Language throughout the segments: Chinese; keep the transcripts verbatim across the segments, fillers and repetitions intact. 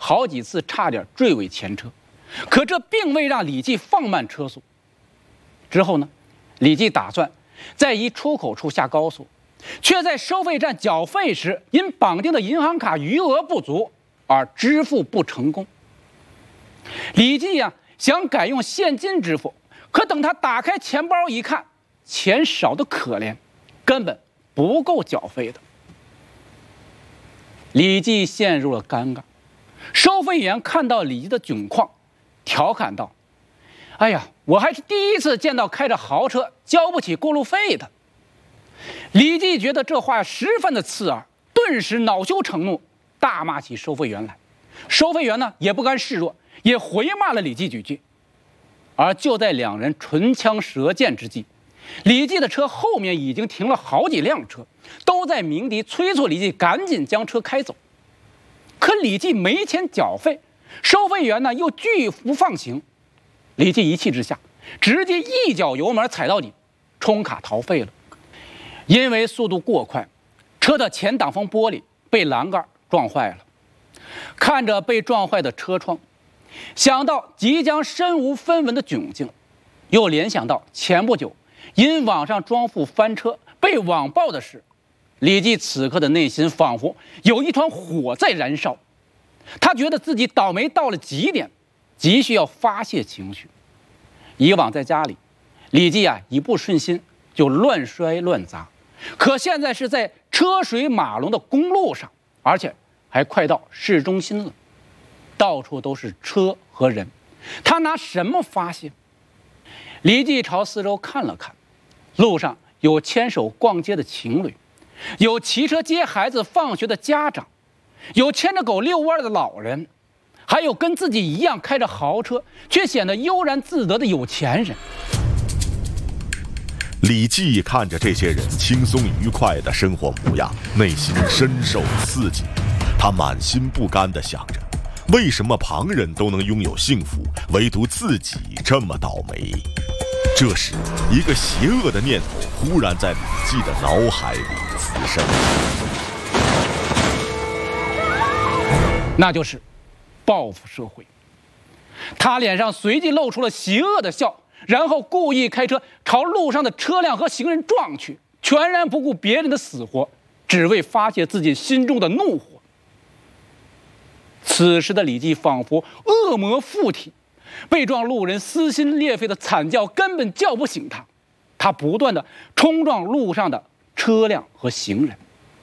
好几次差点坠尾前车，可这并未让李记放慢车速。之后呢，李记打算在一出口处下高速，却在收费站缴费时因绑定的银行卡余额不足而支付不成功。李记呀、啊、想改用现金支付，可等他打开钱包一看，钱少得可怜，根本不够缴费的。李记陷入了尴尬。收费员看到李记的窘况，调侃道：“哎呀，我还是第一次见到开着豪车交不起过路费的。”李记觉得这话十分的刺耳，顿时恼羞成怒，大骂起收费员来。收费员呢也不甘示弱，也回骂了李记几句。而就在两人唇枪舌剑之际，李记的车后面已经停了好几辆车，都在鸣笛催促李记赶紧将车开走。可李记没钱缴费，收费员呢又拒不放行。李记一气之下，直接一脚油门踩到底，冲卡逃废了。因为速度过快，车的前挡风玻璃被栏杆撞坏了。看着被撞坏的车窗，想到即将身无分文的窘境，又联想到前不久因网上装富翻车被网暴的事，李记此刻的内心仿佛有一团火在燃烧。他觉得自己倒霉到了极点，急需要发泄情绪。以往在家里，李记啊一不顺心就乱摔乱砸，可现在是在车水马龙的公路上，而且还快到市中心了，到处都是车和人，他拿什么发泄？李记朝四周看了看，路上有牵手逛街的情侣，有骑车接孩子放学的家长，有牵着狗遛弯的老人，还有跟自己一样开着豪车却显得悠然自得的有钱人。 李记看着这些人轻松愉快的生活模样，内心深受刺激。他满心不甘地想着，为什么旁人都能拥有幸福，唯独自己这么倒霉？这时，一个邪恶的念头忽然在李记的脑海里滋生， 那就是报复社会。他脸上随即露出了邪恶的笑，然后故意开车朝路上的车辆和行人撞去，全然不顾别人的死活，只为发泄自己心中的怒火。此时的李记仿佛恶魔附体，被撞路人撕心裂肺的惨叫根本叫不醒他，他不断的冲撞路上的车辆和行人。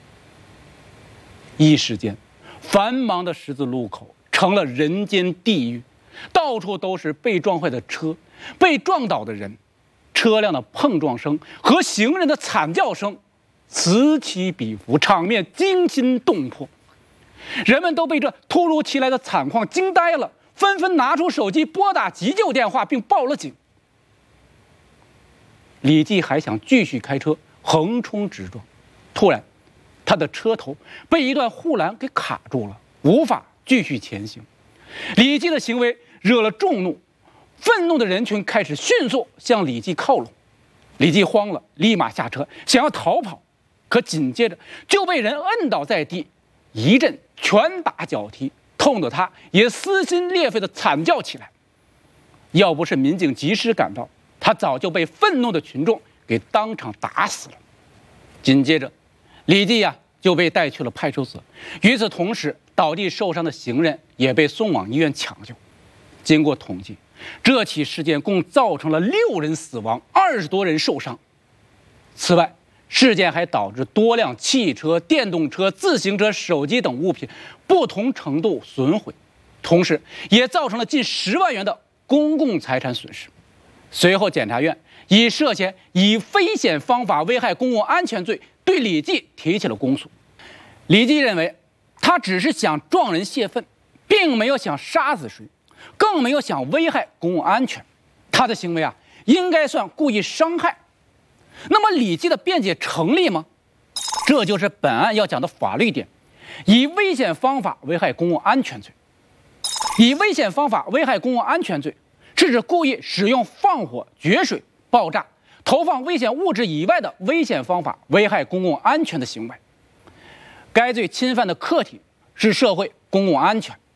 一时间，繁忙的十字路口成了人间地狱，到处都是被撞坏的车，被撞倒的人，车辆的碰撞声和行人的惨叫声此起彼伏，场面惊心动魄。人们都被这突如其来的惨况惊呆了，纷纷拿出手机拨打急救电话并报了警。李记还想继续开车横冲直撞，突然他的车头被一段护栏给卡住了，无法继续前行。李记的行为惹了众怒，愤怒的人群开始迅速向李记靠拢。李记慌了，立马下车想要逃跑，可紧接着就被人摁倒在地，一阵拳打脚踢，痛得他也撕心裂肺的惨叫起来。要不是民警及时赶到，他早就被愤怒的群众给当场打死了。紧接着，李记呀、啊、就被带去了派出所。与此同时，倒地受伤的行人也被送往医院抢救。经过统计，这起事件共造成了六人死亡，二十多人受伤。此外，事件还导致多辆汽车、电动车、自行车、手机等物品不同程度损毁，同时也造成了近十万元的公共财产损失。随后，检察院以涉嫌以危险方法危害公共安全罪对李记提起了公诉。李记认为，他只是想撞人泄愤，并没有想杀死谁，更没有想危害公共安全。他的行为啊，应该算故意伤害。那么李记的辩解成立吗？这就是本案要讲的法律点，以危险方法危害公共安全罪。以危险方法危害公共安全罪，是指故意使用放火、决水、爆炸、投放危险物质以外的危险方法危害公共安全的行为。该罪侵犯的客体是社会公共安全，